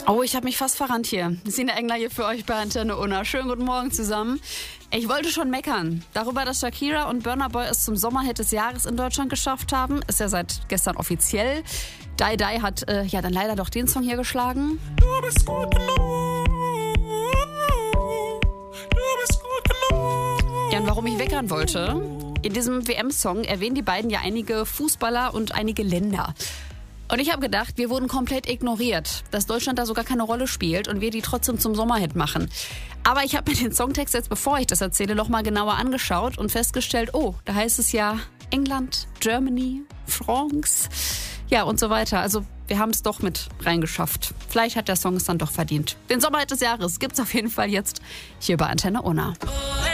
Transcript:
Oh, ich habe mich fast verrannt hier. Sina Engler hier für euch bei Antenne Unna. Schönen guten Morgen zusammen. Ich wollte schon meckern. Darüber, dass Shakira und Burna Boy es zum Sommerhit des Jahres in Deutschland geschafft haben. Ist ja seit gestern offiziell. Die Die hat dann leider doch den Song hier geschlagen. Du bist gut genug. Du bist gut genug. Ja, und warum ich weckern wollte? In diesem WM-Song erwähnen die beiden ja einige Fußballer und einige Länder. Und ich habe gedacht, wir wurden komplett ignoriert, dass Deutschland da sogar keine Rolle spielt und wir die trotzdem zum Sommerhit machen. Aber ich habe mir den Songtext jetzt, bevor ich das erzähle, noch mal genauer angeschaut und festgestellt, da heißt es ja England, Germany, France, ja und so weiter. Also wir haben es doch mit reingeschafft. Vielleicht hat der Song es dann doch verdient. Den Sommerhit des Jahres gibt's auf jeden Fall jetzt hier bei Antenne Unna.